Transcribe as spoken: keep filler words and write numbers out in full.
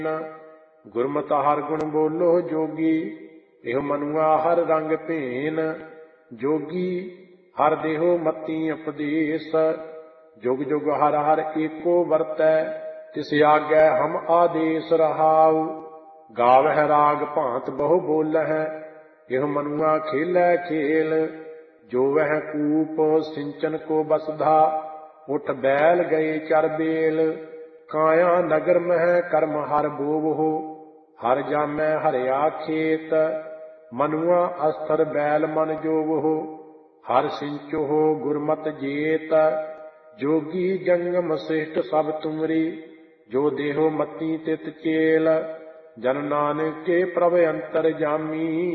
ਗੁਰਮਤਿ ਹਰਿ ਗੁਣ ਬੋਲੋ ਜੋਗੀ, ਇਹੋ ਮਨੁਆ ਹਰਿ ਰੰਗ ਭੇਨ। ਜੋਗੀ ਹਰਿ ਦੇਹੋ ਮਤੀ ਉਪਦੇਸ, ਜੁਗ ਜੁਗ ਹਰਿ ਹਰਿ ਏਕੋ ਵਰਤੈ। ਤਿਸ ਆਗੈ ਹਮ ਆਦੇਸ ਰਹਾਉ, ਗਾਵਹਿ ਰਾਗ ਭਾਂਤ ਬਹੁ ਬੋਲਹਿ। ਇਹੋ ਮਨੁਆ ਖੇਲੈ ਖੇਲ, ਜੋ ਵਹਿ ਕੂਪ ਸਿੰਚਨ ਕੋ ਬਸਧਾ। ਉਠ ਬੈਲ ਗਏ ਚਰ ਬੇਲ, ਕਾਇਆ ਨਗਰ ਮਹਿ ਕਰਮ ਹਰਿ ਬੋਵਹੁ। ਹਰਿ ਜਾਮੈ ਹਰਿਆ ਖੇਤ, ਮਨੁਆ ਅਸਥਰ ਬੈਲ ਮਨ ਜੋਵਹੁ। ਹਰਿ ਸਿੰਚਹੁ ਗੁਰਮਤਿ ਜੇਤ, ਜੋਗੀ ਜੰਗਮ ਸਿਸ਼ਟ ਸਭ ਤੁਮਰੀ। ਜੋ ਦੇਹੋ ਮਤੀ ਤਿਤ ਚੇਲ, ਜਨ ਨਾਨਕ ਕੇ ਪ੍ਰਭ ਅੰਤਰ ਜਾਮੀ।